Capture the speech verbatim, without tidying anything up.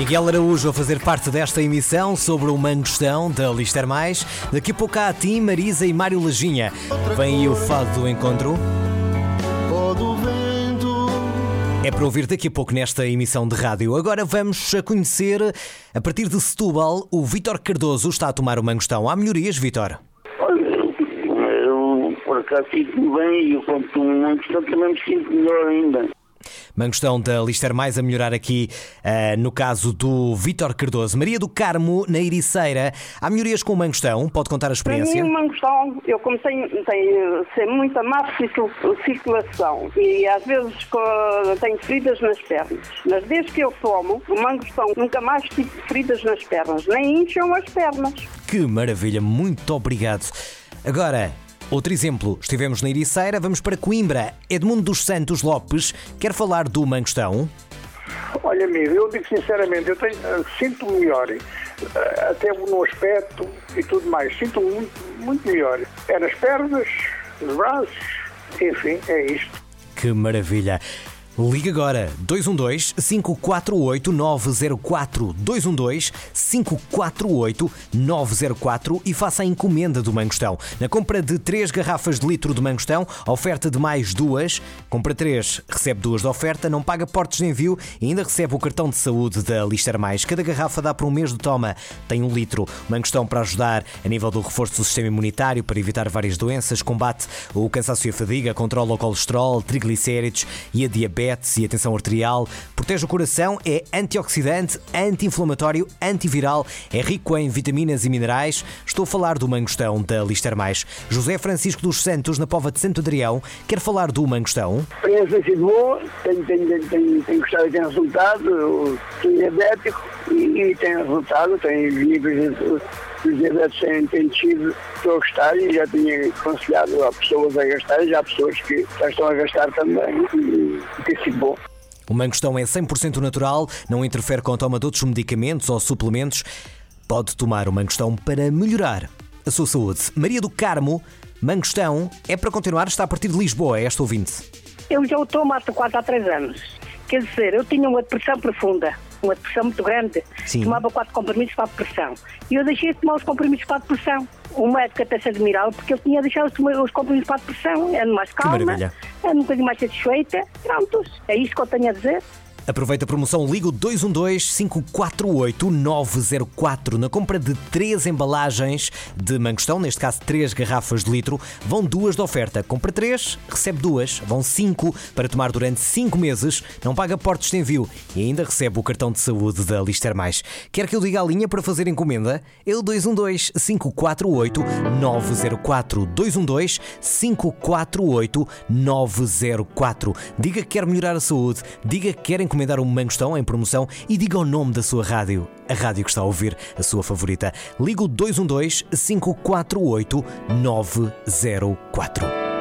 Miguel Araújo a fazer parte desta emissão sobre o Mangostão da Lister Mais. Daqui a pouco há a Tim, Marisa e Mário Lajinha. Vem aí o fado do encontro. É para ouvir daqui a pouco nesta emissão de rádio. Agora vamos a conhecer, a partir de Setúbal, o Vítor Cardoso está a tomar o Mangostão. Há melhorias, Vítor? Olha, eu por acaso sinto-me bem e eu quando tomo um Mangostão também me sinto melhor ainda. Mangostão da Lister Mais a melhorar aqui uh, no caso do Vítor Cardoso. Maria do Carmo, na Ericeira. Há melhorias com o Mangostão? Pode contar a experiência? Para mim, o Mangostão, eu como tenho, tenho ser muita má circulação e às vezes tenho feridas nas pernas, mas desde que eu tomo o Mangostão nunca mais tive feridas nas pernas, nem incham as pernas. Que maravilha, muito obrigado. Agora, outro exemplo, estivemos na Ericeira, vamos para Coimbra. Edmundo dos Santos Lopes quer falar do Mangostão. Olha, amigo, eu digo sinceramente, eu tenho, sinto melhor, até no aspecto e tudo mais, sinto muito, muito melhor. É nas pernas, nos braços, enfim, é isto. Que maravilha. Liga agora, dois um dois, cinco quatro oito, nove zero quatro, dois um dois, cinco quatro oito, nove zero quatro e faça a encomenda do Mangostão. Na compra de três garrafas de litro de Mangostão, oferta de mais duas, compra três, recebe duas de oferta, não paga portos de envio e ainda recebe o cartão de saúde da Lister Mais. Cada garrafa dá para um mês de toma, tem um litro. Mangostão para ajudar a nível do reforço do sistema imunitário, para evitar várias doenças, combate o cansaço e a fadiga, controla o colesterol, triglicéridos e a diabetes e a tensão arterial, protege o coração, é antioxidante, anti-inflamatório, antiviral, é rico em vitaminas e minerais. Estou a falar do Mangostão da Lister Mais. José Francisco dos Santos, na Póvoa de Santo Adrião, quer falar do Mangostão. A experiência tem sido boa, tenho, tenho, tenho, tenho gostado e tem resultado, sou diabético e, e tem resultado, tem níveis os diabetes têm, têm tido, estou a gostar e já tinha aconselhado a pessoas a gastar, já há pessoas que já estão a gastar também e, e tem sido bom. O Mangostão é cem por cento natural, não interfere com a toma de outros medicamentos ou suplementos. Pode tomar o Mangostão para melhorar a sua saúde. Maria do Carmo, Mangostão é para continuar, está a partir de Lisboa, é esta ouvinte. Eu já o tomo há quatro a três anos. Quer dizer, eu tinha uma depressão profunda, uma depressão muito grande. Sim. Tomava quatro comprimidos para a depressão. E eu deixei de tomar os comprimidos para a depressão. O médico até se admirava porque eu tinha deixado de tomar os comprimidos para a depressão. Ando mais calma, ando um bocadinho mais satisfeita. Prontos, é isto que eu tenho a dizer. Aproveita a promoção, liga o dois um dois, cinco quatro oito, nove zero quatro. Na compra de três embalagens de Mangostão, neste caso três garrafas de litro, vão duas de oferta. Compra três, recebe duas, vão cinco para tomar durante cinco meses, não paga portos de envio e ainda recebe o cartão de saúde da Lister Mais. Quer que eu diga a linha para fazer encomenda? É o dois um dois, cinco quatro oito, nove zero quatro. dois um dois, cinco quatro oito, nove zero quatro. Diga que quer melhorar a saúde, diga que quer encomendar um Mangostão em promoção e diga o nome da sua rádio, a rádio que está a ouvir, a sua favorita. Liga o dois um dois, cinco quatro oito, nove zero quatro.